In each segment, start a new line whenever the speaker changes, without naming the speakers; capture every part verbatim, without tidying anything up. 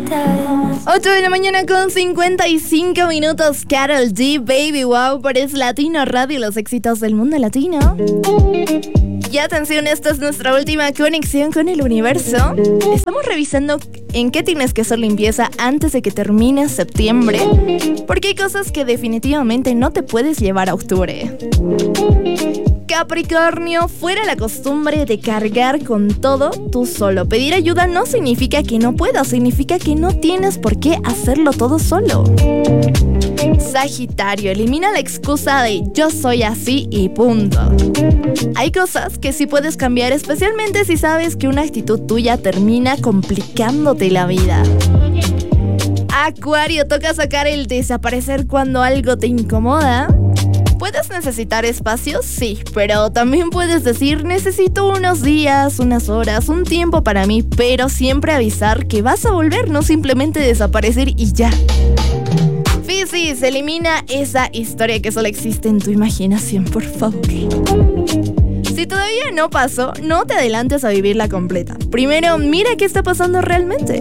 ocho de la mañana con cincuenta y cinco minutos. Karol G, Baby Wow, por Es Latino Radio, los éxitos del mundo latino. Y atención, esta es nuestra última conexión con el universo. Estamos revisando en qué tienes que hacer limpieza antes de que termine septiembre, porque hay cosas que definitivamente no te puedes llevar a octubre. Capricornio, fuera la costumbre de cargar con todo tú solo. Pedir ayuda no significa que no puedas, significa que no tienes por qué hacerlo todo solo. Sagitario, elimina la excusa de yo soy así y punto. Hay cosas que sí puedes cambiar, especialmente si sabes que una actitud tuya termina complicándote la vida. Acuario, toca sacar el desaparecer cuando algo te incomoda. ¿Puedes necesitar espacio? Sí, pero también puedes decir necesito unos días, unas horas, un tiempo para mí, pero siempre avisar que vas a volver, no simplemente desaparecer y ya. Piscis, elimina esa historia que solo existe en tu imaginación, por favor. Si todavía no pasó, no te adelantes a vivirla completa. Primero, mira qué está pasando realmente.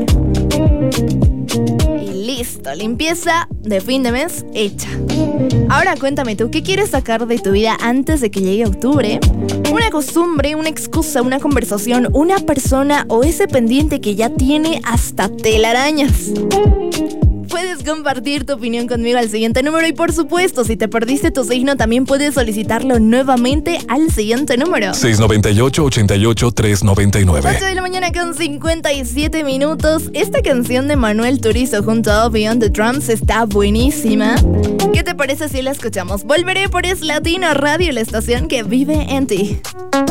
Y listo, limpieza de fin de mes hecha. Ahora cuéntame tú, ¿qué quieres sacar de tu vida antes de que llegue octubre? Una costumbre, una excusa, una conversación, una persona o ese pendiente que ya tiene hasta telarañas. Puedes compartir tu opinión conmigo al siguiente número y por supuesto, si te perdiste tu signo, también puedes solicitarlo nuevamente al siguiente número.
seis nueve ocho, ocho ocho, tres nueve nueve.
ocho de la mañana con cincuenta y siete minutos. Esta canción de Manuel Turizo junto a Beyond the Drums está buenísima. ¿Qué te parece si la escuchamos? Volveré por Es Latino Radio, la estación que vive en ti.